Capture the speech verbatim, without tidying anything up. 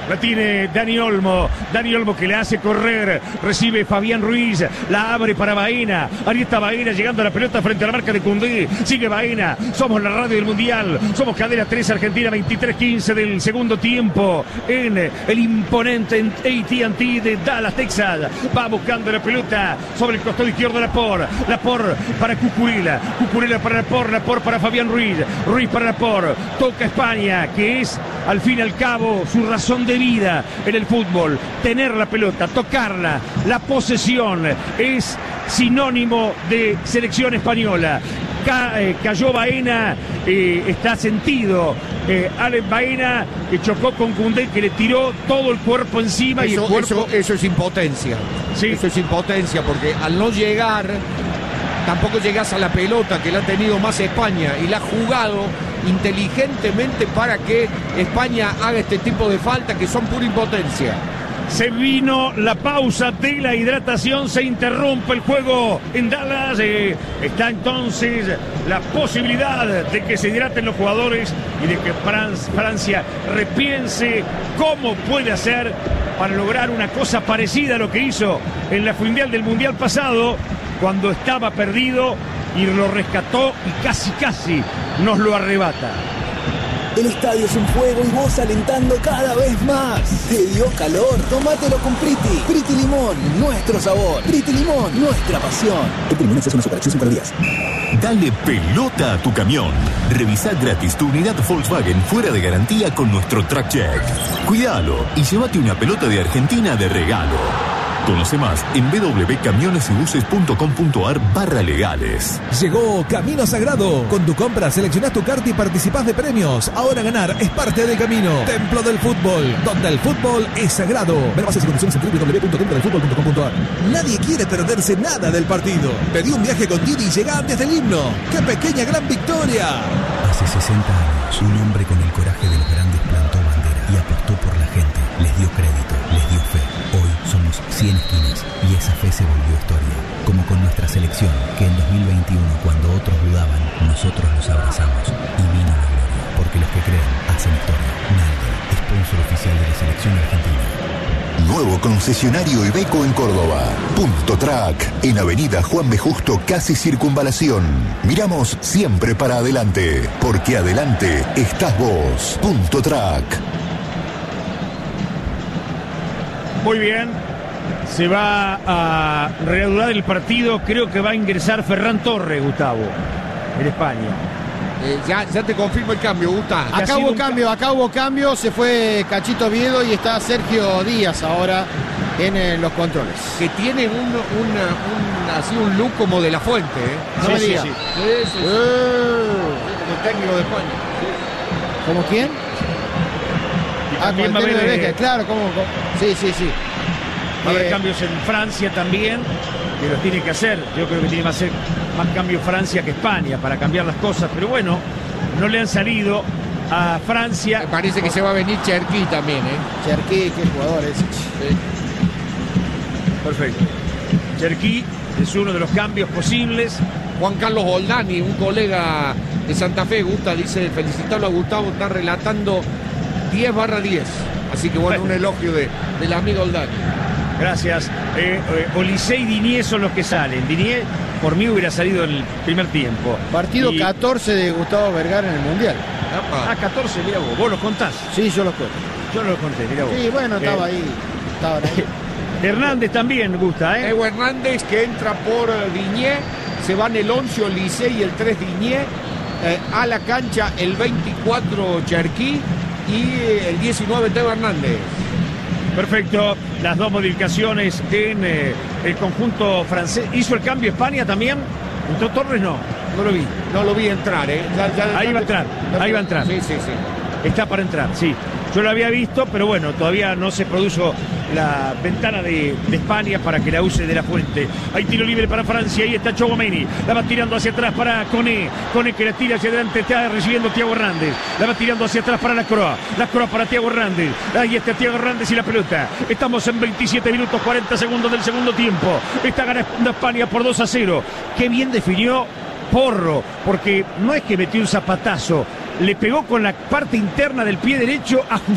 La tiene Dani Olmo. Dani Olmo que le hace correr. Recibe Fabián Ruiz. La abre para Baena. Ahí está Baena llegando a la pelota frente a la marca de Koundé. Sigue Baena. Somos la radio del Mundial. Somos Cadena tres Argentina, veintitrés quince del segundo tiempo. En el imponente A T and T de Dallas, Texas. Va buscando la pelota sobre el costado izquierdo de Laporte. Laporte para Cucurella. Cucurella para Laporte. Laporte para Fabián Ruiz. Ruiz para Laporte. Toca España, que es al fin y al cabo su razón de vida en el fútbol. Tener la pelota, tocarla, la posesión es sinónimo de selección española. Ca, eh, cayó Baena, eh, está sentido. Eh, Alex Baena que chocó con Koundé, que le tiró todo el cuerpo encima. Eso, y el cuerpo... eso, eso es impotencia. Sí. Eso es impotencia, porque al no llegar, tampoco llegas a la pelota, que la ha tenido más España y la ha jugado inteligentemente para que España haga este tipo de faltas que son pura impotencia. Se vino la pausa de la hidratación, se interrumpe el juego en Dallas. Eh, está entonces la posibilidad de que se hidraten los jugadores y de que Francia repiense cómo puede hacer para lograr una cosa parecida a lo que hizo en la final del Mundial pasado, cuando estaba perdido y lo rescató y casi casi nos lo arrebata. El estadio es un fuego y vos alentando cada vez más. ¿Te dio calor? Tómatelo con Priti. Priti Limón, nuestro sabor. Priti Limón, nuestra pasión. Priti Limón es una superacción para días. Dale pelota a tu camión. Revisa gratis tu unidad Volkswagen fuera de garantía con nuestro Track Check. Cuídalo y llévate una pelota de Argentina de regalo. Conoce más en w w w punto camiones y buses punto com punto a r barra legales. Llegó Camino Sagrado. Con tu compra seleccionás tu carta y participás de premios. Ahora ganar es parte del camino. Templo del Fútbol, donde el fútbol es sagrado. Ver bases y condiciones en w w w punto templo del fútbol punto com punto a r. Nadie quiere perderse nada del partido. Pedí un viaje con Didi y llega antes del himno. ¡Qué pequeña gran victoria! Hace sesenta años, un hombre con el coraje de los grandes plantó bandera y apostó por la gente. Les dio crédito, les dio fe. Hoy somos cien esquinas y esa fe se volvió historia. Como con nuestra selección, que en dos mil veintiuno, cuando otros dudaban, nosotros los abrazamos y vino la gloria. Porque los que creen hacen historia. Nalga, sponsor oficial de la selección argentina. Nuevo concesionario Iveco en Córdoba. Punto Track, en Avenida Juan B. Justo, casi Circunvalación. Miramos siempre para adelante, porque adelante estás vos. Punto Track. Muy bien, se va a reanudar el partido. Creo que va a ingresar Ferran Torres, Gustavo, en España. Eh, ya, ya te confirmo el cambio, Gustavo. Acá hubo cambio, acá hubo cambio. Se fue Cachito Oviedo y está Sergio Díaz ahora en eh, los controles. Que tiene un, una, un, así un look como de La Fuente, ¿eh? No sí, me sí, digas. sí. Sí, sí, sí. Eh. Como técnico de España. ¿Como quién? Y Ah, con el va a técnico haber, de Becker, claro, ¿cómo? cómo? Sí, sí, sí. Va a haber Eh, cambios en Francia también, que los tiene que hacer. Yo creo que tiene más, más cambio Francia que España para cambiar las cosas, pero bueno, no le han salido a Francia. Me parece que se va a venir Cherki también, ¿eh? Cherki, qué jugador es. Sí. Perfecto. Cherki es uno de los cambios posibles. Juan Carlos Oldani, un colega de Santa Fe, Gusta, dice, felicitarlo a Gustavo, está relatando diez barra diez. Así que bueno, un elogio de, del amigo Oldani. Gracias. Eh, eh, Olise y Dinié son los que salen. Dinié, por mí, hubiera salido en el primer tiempo. Partido y... catorce de Gustavo Vergara en el Mundial. Ah, catorce, mira vos. ¿Vos los contás? Sí, yo los cuento. Yo no los conté, mira vos. Sí, bueno, estaba eh... ahí. Estaba ahí. Hernández también gusta, ¿eh? Evo Hernández, que entra por Diñé. Se van el once Olise y el tres Diñé. Eh, a la cancha el veinticuatro Cherki y el diecinueve Teo Hernández. Perfecto, las dos modificaciones en eh, el conjunto francés. ¿Hizo el cambio España también? ¿Entró Torres? No, no lo vi. No lo vi entrar, ¿eh? Ya, ya, ahí ya, va a entrar, ya, ahí va a entrar. Sí, sí, sí. Está para entrar, sí. Yo lo había visto, pero bueno, todavía no se produjo la ventana de, de España para que la use de la Fuente. Hay tiro libre para Francia, ahí está Chouameni. La va tirando hacia atrás para Koné. Koné que la tira hacia adelante, está recibiendo Thiago Hernández. La va tirando hacia atrás para Lacroix. Lacroix para Thiago Hernández. Ahí está Thiago Hernández y la pelota. Estamos en veintisiete minutos cuarenta segundos del segundo tiempo. Está ganando España por dos a cero. Qué bien definió Porro, porque no es que metió un zapatazo, le pegó con la parte interna del pie derecho, ajustó